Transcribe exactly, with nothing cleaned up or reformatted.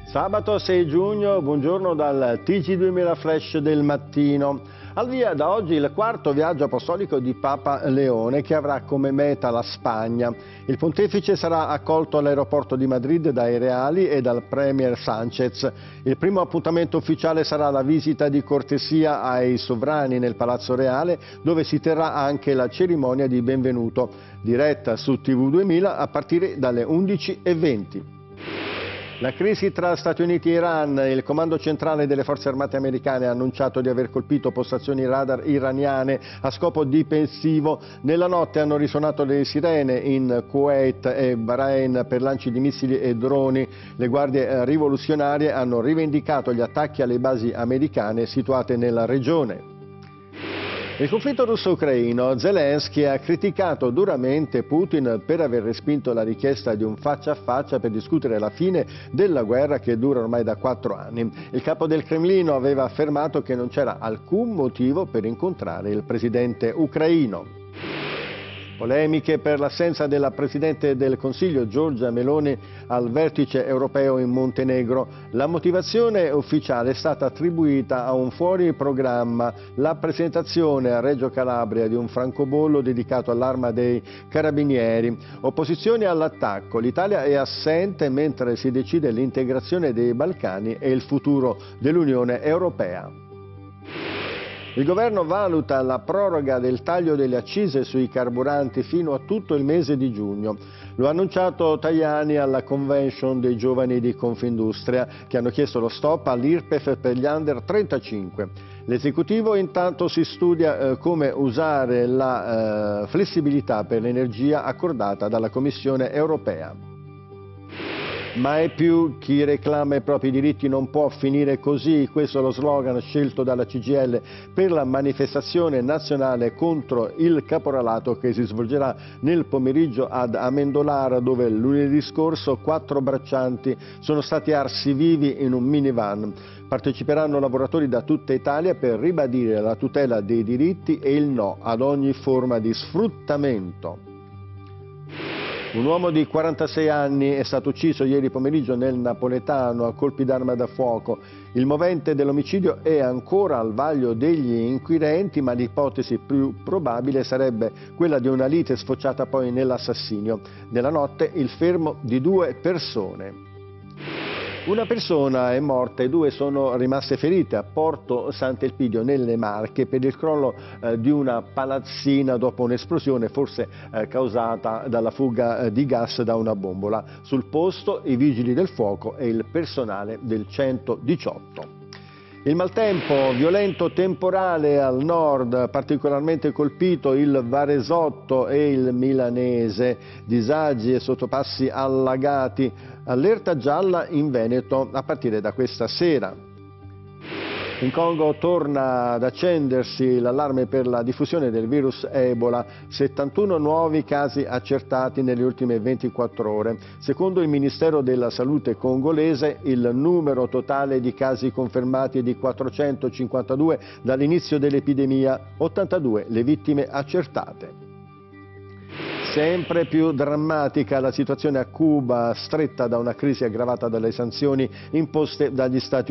Sabato sei giugno, buongiorno dal T G duemila Flash del mattino. Al via da oggi il quarto viaggio apostolico di Papa Leone, che avrà come meta la Spagna. Il pontefice sarà accolto all'aeroporto di Madrid dai reali e dal premier Sánchez. Il primo appuntamento ufficiale sarà la visita di cortesia ai sovrani nel Palazzo Reale, dove si terrà anche la cerimonia di benvenuto, diretta su T V duemila a partire dalle undici e venti. La crisi tra Stati Uniti e Iran. Il comando centrale delle forze armate americane ha annunciato di aver colpito postazioni radar iraniane a scopo difensivo. Nella notte hanno risuonato le sirene in Kuwait e Bahrain per lanci di missili e droni. Le guardie rivoluzionarie hanno rivendicato gli attacchi alle basi americane situate nella regione. Il conflitto russo-ucraino. Zelensky ha criticato duramente Putin per aver respinto la richiesta di un faccia a faccia per discutere la fine della guerra che dura ormai da quattro anni. Il capo del Cremlino aveva affermato che non c'era alcun motivo per incontrare il presidente ucraino. Polemiche per l'assenza della Presidente del Consiglio Giorgia Meloni al vertice europeo in Montenegro. La motivazione ufficiale è stata attribuita a un fuori programma, la presentazione a Reggio Calabria di un francobollo dedicato all'Arma dei Carabinieri. Opposizione all'attacco. L'Italia è assente mentre si decide l'integrazione dei Balcani e il futuro dell'Unione Europea. Il governo valuta la proroga del taglio delle accise sui carburanti fino a tutto il mese di giugno. Lo ha annunciato Tajani alla convention dei giovani di Confindustria, che hanno chiesto lo stop all'I R P E F per gli under trentacinque. L'esecutivo intanto si studia eh, come usare la eh, flessibilità per l'energia accordata dalla Commissione europea. Mai più chi reclama i propri diritti non può finire così, questo è lo slogan scelto dalla C G I L per la manifestazione nazionale contro il caporalato che si svolgerà nel pomeriggio ad Amendolara, dove lunedì scorso quattro braccianti sono stati arsi vivi in un minivan. Parteciperanno lavoratori da tutta Italia per ribadire la tutela dei diritti e il no ad ogni forma di sfruttamento. Un uomo di quarantasei anni è stato ucciso ieri pomeriggio nel Napoletano a colpi d'arma da fuoco. Il movente dell'omicidio è ancora al vaglio degli inquirenti, ma l'ipotesi più probabile sarebbe quella di una lite sfociata poi nell'assassinio. Nella notte il fermo di due persone. Una persona è morta e due sono rimaste ferite a Porto Sant'Elpidio nelle Marche per il crollo eh, di una palazzina dopo un'esplosione forse eh, causata dalla fuga eh, di gas da una bombola. Sul posto i vigili del fuoco e il personale del centodiciotto. Il maltempo, violento temporale al nord, particolarmente colpito il Varesotto e il Milanese, disagi e sottopassi allagati, allerta gialla in Veneto a partire da questa sera. In Congo torna ad accendersi l'allarme per la diffusione del virus Ebola, settantuno nuovi casi accertati nelle ultime ventiquattro ore. Secondo il Ministero della Salute congolese, il numero totale di casi confermati è di quattrocentocinquantadue dall'inizio dell'epidemia, ottantadue le vittime accertate. Sempre più drammatica la situazione a Cuba, stretta da una crisi aggravata dalle sanzioni imposte dagli Stati